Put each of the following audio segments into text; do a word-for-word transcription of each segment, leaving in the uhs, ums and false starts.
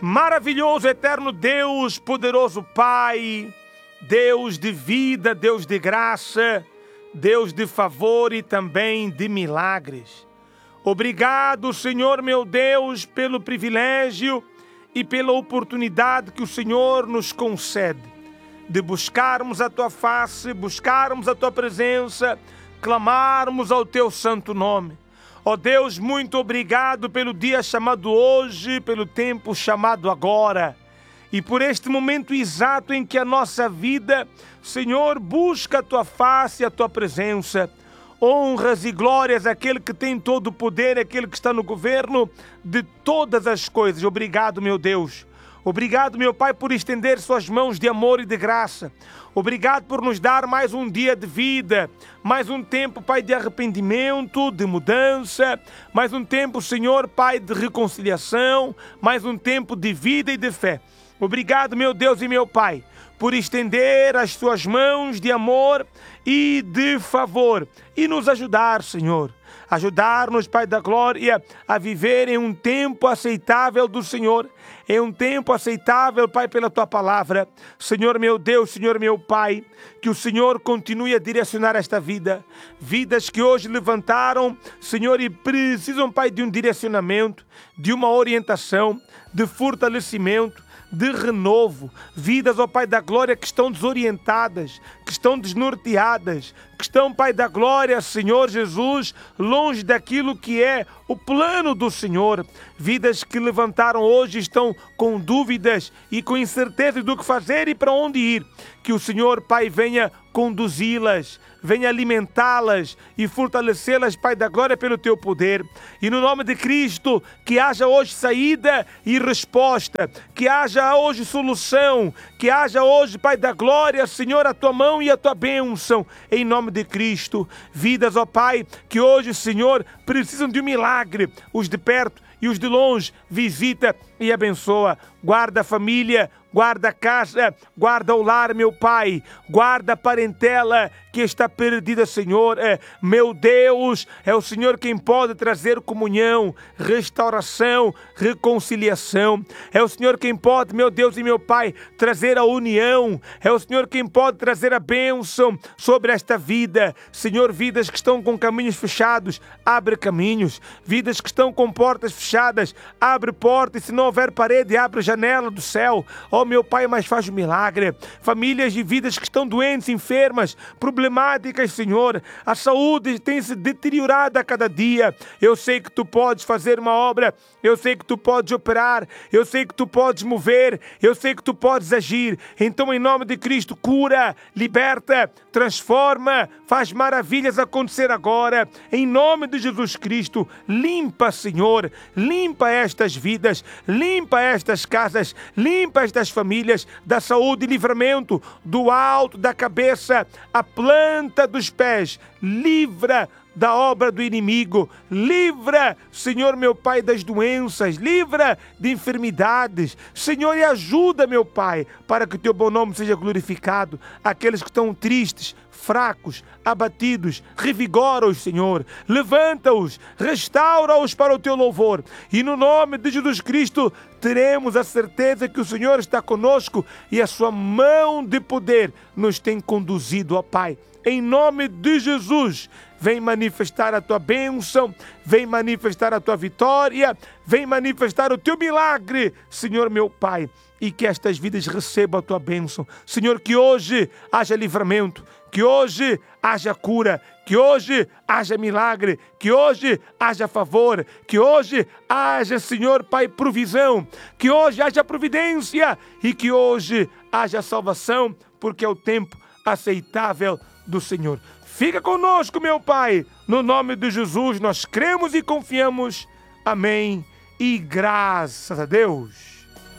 Maravilhoso, eterno Deus, poderoso Pai, Deus de vida, Deus de graça, Deus de favor e também de milagres. Obrigado, Senhor meu Deus, pelo privilégio e pela oportunidade que o Senhor nos concede de buscarmos a Tua face, buscarmos a Tua presença, clamarmos ao Teu santo nome. Ó Deus, muito obrigado pelo dia chamado hoje, pelo tempo chamado agora e por este momento exato em que a nossa vida, Senhor, busca a Tua face e a Tua presença. Honras e glórias àquele que tem todo o poder, àquele que está no governo de todas as coisas. Obrigado, meu Deus. Obrigado, meu Pai, por estender suas mãos de amor e de graça. Obrigado por nos dar mais um dia de vida, mais um tempo, Pai, de arrependimento, de mudança, mais um tempo, Senhor, Pai, de reconciliação, mais um tempo de vida e de fé. Obrigado, meu Deus e meu Pai, por estender as suas mãos de amor e de favor e nos ajudar, Senhor. Ajudar-nos, Pai da glória, a viver em um tempo aceitável do Senhor, em um tempo aceitável, Pai, pela Tua palavra. Senhor meu Deus, Senhor meu Pai, que o Senhor continue a direcionar esta vida, vidas que hoje levantaram, Senhor, e precisam, Pai, de um direcionamento, de uma orientação, de fortalecimento, de renovo, vidas, ó Pai da glória, que estão desorientadas, que estão desnorteadas, que estão, Pai da glória, Senhor Jesus, longe daquilo que é o plano do Senhor. Vidas que levantaram hoje estão com dúvidas e com incerteza do que fazer e para onde ir. Que o Senhor, Pai, venha conduzi-las, venha alimentá-las e fortalecê-las, Pai da glória, pelo Teu poder. E no nome de Cristo, que haja hoje saída e resposta, que haja hoje solução, que haja hoje, Pai da glória, Senhor, a Tua mão e a Tua bênção, em nome de Cristo. Vidas, ó Pai, que hoje, Senhor, precisam de um milagre, os de perto e os de longe, visita e abençoa. Guarda a família, guarda a casa, guarda o lar, meu Pai, guarda a parentela que está perdida, Senhor. É, meu Deus, é o Senhor quem pode trazer comunhão, restauração, reconciliação. É o Senhor quem pode, meu Deus e meu Pai, trazer a união. É o Senhor quem pode trazer a bênção sobre esta vida. Senhor, vidas que estão com caminhos fechados, abre caminhos. Vidas que estão com portas fechadas, abre porta, e se não houver parede, abre janela do céu. Ó meu Pai, mas faz um milagre. Famílias de vidas que estão doentes, enfermas, problemáticas, Senhor. A saúde tem se deteriorado a cada dia. Eu sei que Tu podes fazer uma obra. Eu sei que Tu podes operar. Eu sei que Tu podes mover. Eu sei que Tu podes agir. Então, em nome de Cristo, cura, liberta, transforma, faz maravilhas acontecer agora. Em nome de Jesus Cristo, limpa, Senhor. Limpa estas vidas. Limpa estas casas. Limpa estas famílias, da saúde e livramento, do alto da cabeça, a planta dos pés. Livra da obra do inimigo, livra, Senhor meu Pai, das doenças, livra de enfermidades, Senhor, e ajuda, meu Pai, para que o Teu bom nome seja glorificado. Aqueles que estão tristes, fracos, abatidos, revigora-os, Senhor, levanta-os, restaura-os para o Teu louvor, e no nome de Jesus Cristo teremos a certeza que o Senhor está conosco e a Sua mão de poder nos tem conduzido, ó Pai. Em nome de Jesus, vem manifestar a Tua bênção, vem manifestar a Tua vitória, vem manifestar o Teu milagre, Senhor meu Pai, e que estas vidas recebam a Tua bênção. Senhor, que hoje haja livramento, que hoje haja cura, que hoje haja milagre, que hoje haja favor, que hoje haja, Senhor Pai, provisão, que hoje haja providência e que hoje haja salvação, porque é o tempo aceitável do Senhor. Fica conosco, meu Pai, no nome de Jesus nós cremos e confiamos. Amém e graças a Deus.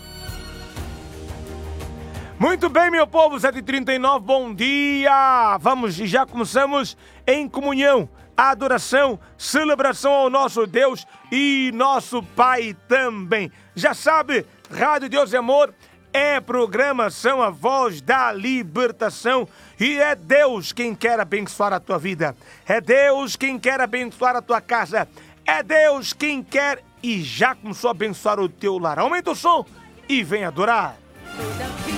Muito bem, meu povo, sete e trinta e nove, bom dia! Vamos, e já começamos em comunhão, adoração, celebração ao nosso Deus e nosso Pai também. Já sabe, Rádio Deus e Amor é programação, a voz da libertação, e é Deus quem quer abençoar a tua vida, é Deus quem quer abençoar a tua casa, é Deus quem quer e já começou a abençoar o teu lar. Aumenta o som e vem adorar.